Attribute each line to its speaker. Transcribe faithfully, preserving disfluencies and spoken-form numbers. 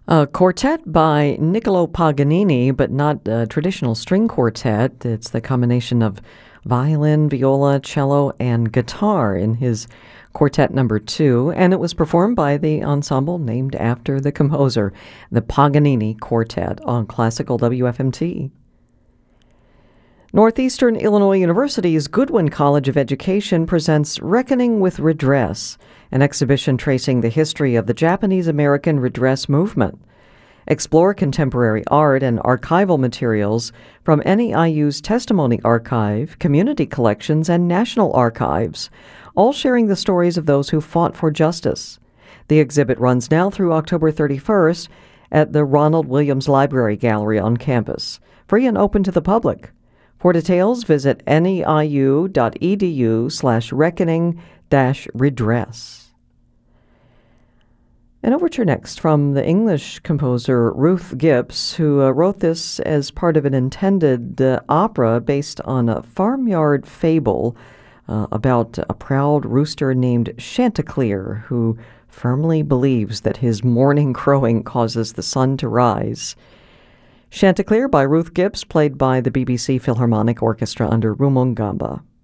Speaker 1: A quartet by Niccolo Paganini, but not a traditional string quartet. It's the combination of violin, viola, cello, and guitar in his quartet number two, and it was performed by the ensemble named after the composer, the Paganini Quartet, on Classical W F M T. Northeastern Illinois University's Goodwin College of Education presents Reckoning with Redress, an exhibition tracing the history of the Japanese-American redress movement. Explore contemporary art and archival materials from N E I U's Testimony Archive, community collections, and national archives, all sharing the stories of those who fought for justice. The exhibit runs now through October thirty-first at the Ronald Williams Library Gallery on campus, free and open to the public. For details, visit neiu.edu slash reckoning dash redress. An overture next from the English composer Ruth Gibbs, who uh, wrote this as part of an intended uh, opera based on a farmyard fable uh, about a proud rooster named Chanticleer, who firmly believes that his morning crowing causes the sun to rise. Chanticleer by Ruth Gibbs, played by the B B C Philharmonic Orchestra under Rumon Gamba.